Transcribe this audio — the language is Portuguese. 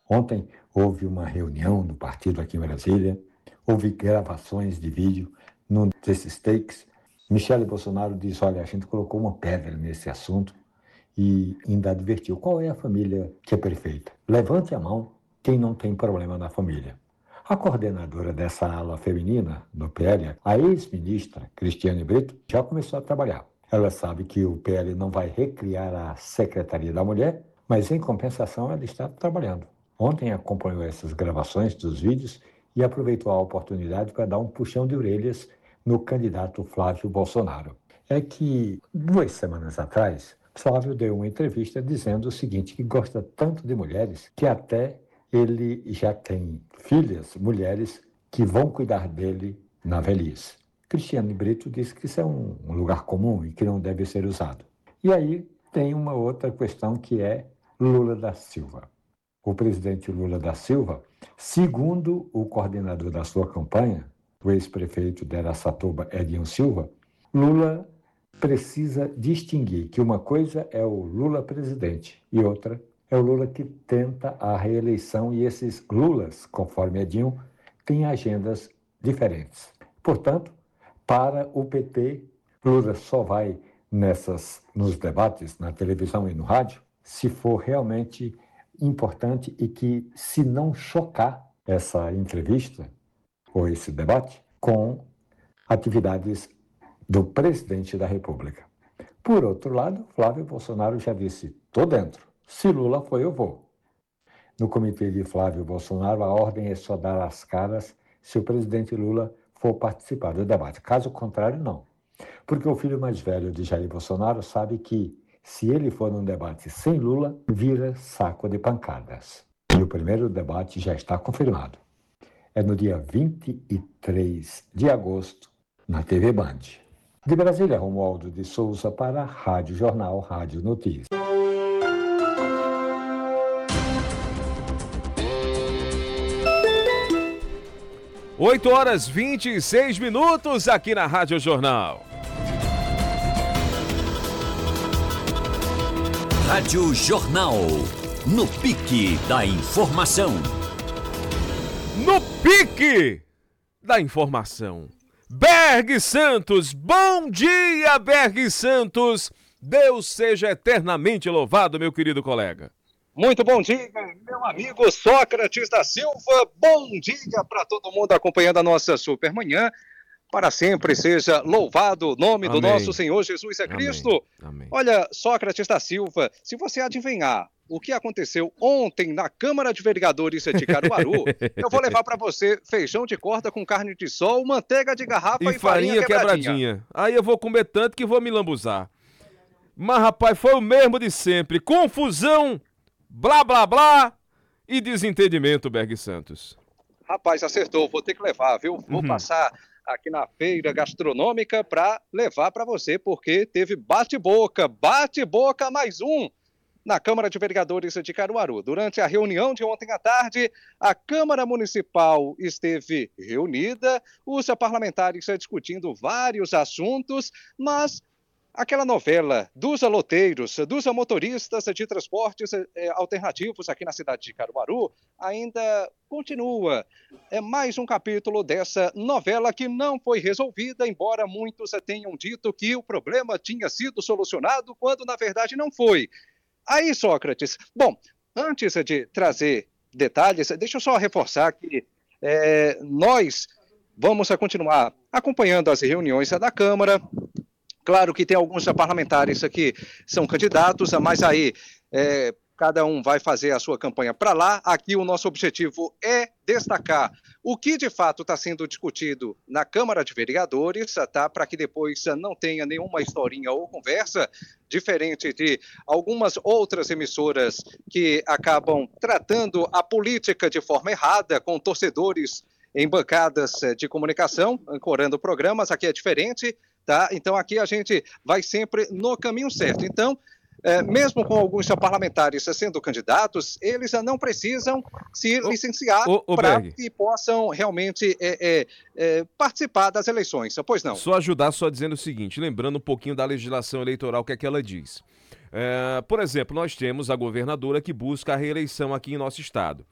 Ontem houve uma reunião do partido aqui em Brasília, houve gravações de vídeo num desses takes. Michele Bolsonaro disse, olha, a gente colocou uma pedra nesse assunto e ainda advertiu, qual é a família que é perfeita? Levante a mão quem não tem problema na família. A coordenadora dessa ala feminina no PL, a ex-ministra Cristiane Brito, já começou a trabalhar. Ela sabe que o PL não vai recriar a Secretaria da Mulher, mas em compensação ela está trabalhando. Ontem acompanhou essas gravações dos vídeos e aproveitou a oportunidade para dar um puxão de orelhas no candidato Flávio Bolsonaro. É que 2 semanas atrás, Flávio deu uma entrevista dizendo o seguinte, que gosta tanto de mulheres que até ele já tem filhas, mulheres, que vão cuidar dele na velhice. Cristiane Brito disse que isso é um lugar comum e que não deve ser usado. E aí tem uma outra questão que é Lula da Silva. O presidente Lula da Silva, segundo o coordenador da sua campanha, o ex-prefeito de Araçatuba, Edinho Silva, Lula precisa distinguir que uma coisa é o Lula presidente e outra é o Lula que tenta a reeleição, e esses Lulas, conforme Edinho, têm agendas diferentes. Portanto, para o PT, Lula só vai nos debates, na televisão e no rádio, se for realmente importante e que, se não chocar essa entrevista ou esse debate com atividades do presidente da República. Por outro lado, Flávio Bolsonaro já disse, estou dentro. Se Lula for, eu vou. No comitê de Flávio Bolsonaro, a ordem é só dar as caras se o presidente Lula for participar do debate. Caso contrário, não. Porque o filho mais velho de Jair Bolsonaro sabe que, se ele for num debate sem Lula, vira saco de pancadas. E o primeiro debate já está confirmado. É no dia 23 de agosto, na TV Band. De Brasília, Romualdo de Souza para a Rádio Jornal, Rádio Notícias. 8h26 aqui na Rádio Jornal. Rádio Jornal, no pique da informação. No pique da informação. Berg Santos, bom dia, Berg Santos. Deus seja eternamente louvado, meu querido colega. Muito bom dia, meu amigo Sócrates da Silva. Bom dia para todo mundo acompanhando a nossa Supermanhã. Para sempre seja louvado o nome do nosso Senhor Jesus Cristo. Amém. Olha, Sócrates da Silva, se você adivinhar o que aconteceu ontem na Câmara de Vereadores de Caruaru, eu vou levar para você feijão de corda com carne de sol, manteiga de garrafa e farinha quebradinha. Aí eu vou comer tanto que vou me lambuzar. Mas, rapaz, foi o mesmo de sempre. Confusão, blá, blá, blá e desentendimento, Berg Santos. Rapaz, acertou. Vou ter que levar, viu? Vou passar aqui na feira gastronômica para levar para você, porque teve bate-boca mais um na Câmara de Vereadores de Caruaru. Durante a reunião de ontem à tarde, a Câmara Municipal esteve reunida, os parlamentares discutindo vários assuntos, mas aquela novela dos loteiros, dos motoristas de transportes alternativos aqui na cidade de Caruaru ainda continua. É mais um capítulo dessa novela que não foi resolvida, embora muitos tenham dito que o problema tinha sido solucionado, quando na verdade não foi. Aí, Sócrates, bom, antes de trazer detalhes, deixa eu só reforçar que nós vamos continuar acompanhando as reuniões da Câmara. Claro que tem alguns parlamentares que são candidatos, mas aí cada um vai fazer a sua campanha para lá. Aqui o nosso objetivo é destacar o que de fato está sendo discutido na Câmara de Vereadores, tá? Para que depois não tenha nenhuma historinha ou conversa, diferente de algumas outras emissoras que acabam tratando a política de forma errada, com torcedores em bancadas de comunicação, ancorando programas. Aqui é diferente. Tá? Então aqui a gente vai sempre no caminho certo. Então, mesmo com alguns parlamentares sendo candidatos, eles não precisam se licenciar para que possam realmente participar das eleições. Pois não? Só ajudar, só dizendo o seguinte, lembrando um pouquinho da legislação eleitoral, o que é que ela diz. Por exemplo, nós temos a governadora que busca a reeleição aqui em nosso estado.